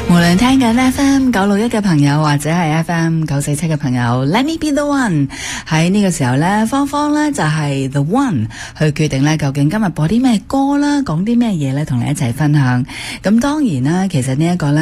無論聽緊 FM 961嘅朋友，或者係 FM 947嘅朋友 ，Let me be the one。喺呢個時候呢，芳芳呢就係 the one 去決定呢究竟今日播啲咩歌啦，講啲咩嘢呢，同你一齊分享。咁當然啦，其實呢一個呢